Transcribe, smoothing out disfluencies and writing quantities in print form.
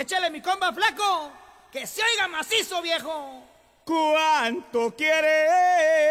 Échale mi comba flaco, que se oiga macizo, viejo. ¿Cuánto quieres?